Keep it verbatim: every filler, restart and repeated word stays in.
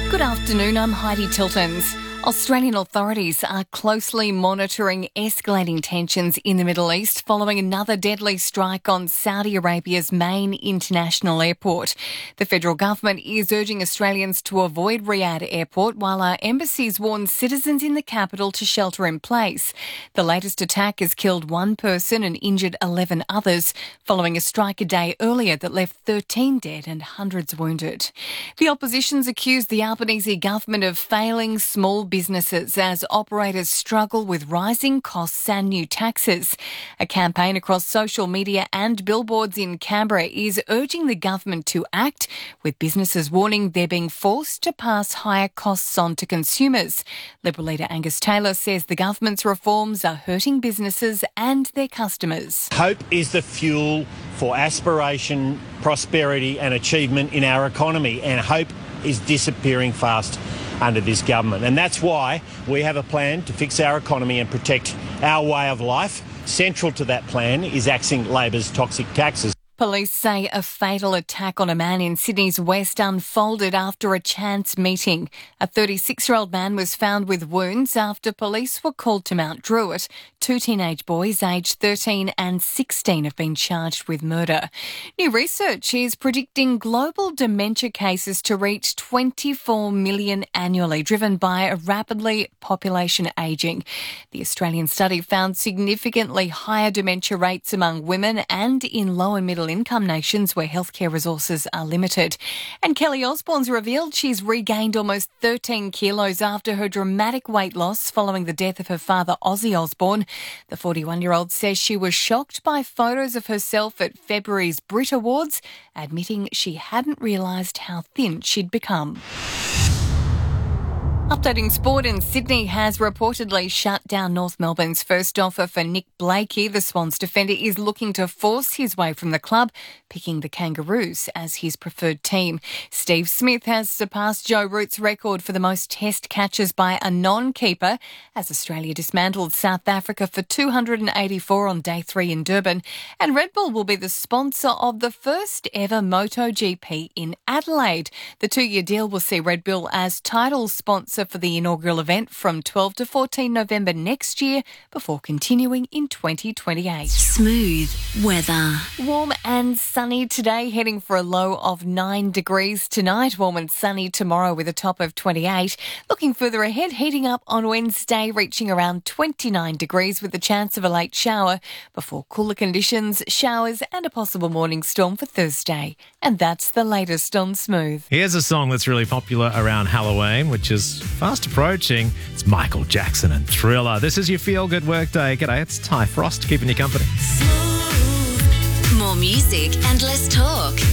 Good afternoon, I'm Heidi Tiltons. Australian authorities are closely monitoring escalating tensions in the Middle East following another deadly strike on Saudi Arabia's main international airport. The federal government is urging Australians to avoid Riyadh Airport while our embassies warn citizens in the capital to shelter in place. The latest attack has killed one person and injured eleven others following a strike a day earlier that left thirteen dead and hundreds wounded. The opposition's accused the Albanese government of failing small businesses as operators struggle with rising costs and new taxes. A campaign across social media and billboards in Canberra is urging the government to act, with businesses warning they're being forced to pass higher costs on to consumers. Liberal leader Angus Taylor says the government's reforms are hurting businesses and their customers. Hope is the fuel for aspiration, prosperity and achievement in our economy, and hope is disappearing fast under this government. And that's why we have a plan to fix our economy and protect our way of life. Central to that plan is axing Labor's toxic taxes. Police say a fatal attack on a man in Sydney's West unfolded after a chance meeting. A thirty-six-year-old man was found with wounds after police were called to Mount Druitt. Two teenage boys aged thirteen and sixteen have been charged with murder. New research is predicting global dementia cases to reach twenty-four million annually, driven by a rapidly population ageing. The Australian study found significantly higher dementia rates among women and in low and middle income nations where healthcare resources are limited. And Kelly Osbourne's revealed she's regained almost thirteen kilos after her dramatic weight loss following the death of her father, Ozzy Osbourne. The forty-one-year-old says she was shocked by photos of herself at February's Brit Awards, admitting she hadn't realised how thin she'd become. Updating sport, in Sydney has reportedly shut down North Melbourne's first offer for Nick Blakey. The Swans defender is looking to force his way from the club, picking the Kangaroos as his preferred team. Steve Smith has surpassed Joe Root's record for the most test catches by a non-keeper as Australia dismantled South Africa for two hundred eighty-four on day three in Durban. And Red Bull will be the sponsor of the first ever MotoGP in Adelaide. The two-year deal will see Red Bull as title sponsor for the inaugural event from twelve to fourteen November next year before continuing in twenty twenty-eight. Smooth weather. Warm and sunny today, heading for a low of nine degrees tonight. Warm and sunny tomorrow with a top of twenty-eight. Looking further ahead, heating up on Wednesday, reaching around twenty-nine degrees with the chance of a late shower before cooler conditions, showers and a possible morning storm for Thursday. And that's the latest on Smooth. Here's a song that's really popular around Halloween, which is fast approaching. It's Michael Jackson and Thriller. This is your feel-good workday. G'day, it's Ty Frost keeping you company. More music and less talk.